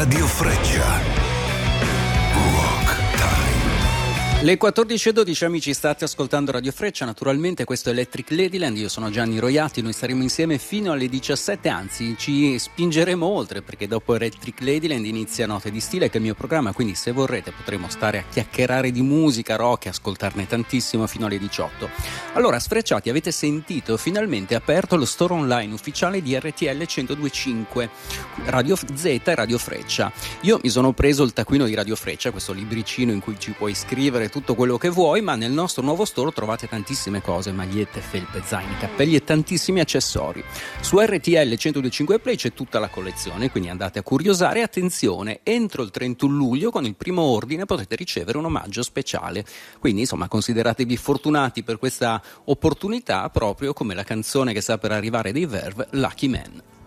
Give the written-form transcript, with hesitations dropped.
Radio Freccia. Rock Time. Le 14:12, amici, state ascoltando Radio Freccia, naturalmente questo è Electric Ladyland, io sono Gianni Roiati, noi saremo insieme fino alle 17, anzi ci spingeremo oltre perché dopo Electric Ladyland inizia Note di Stile, che è il mio programma, quindi se vorrete potremo stare a chiacchierare di musica, rock e ascoltarne tantissimo fino alle 18. Allora, sfrecciati, avete sentito, finalmente è aperto lo store online ufficiale di RTL 102.5, Radio Z e Radio Freccia. Io mi sono preso il taccuino di Radio Freccia, questo libricino in cui ci puoi scrivere tutto quello che vuoi, ma nel nostro nuovo store trovate tantissime cose, magliette, felpe, zaini, cappelli e tantissimi accessori. Su RTL 102.5 Play c'è tutta la collezione, quindi andate a curiosare. Attenzione, entro il 31 luglio con il primo ordine potete ricevere un omaggio speciale, quindi insomma consideratevi fortunati per questa opportunità, proprio come la canzone che sta per arrivare dei Verve, Lucky Man.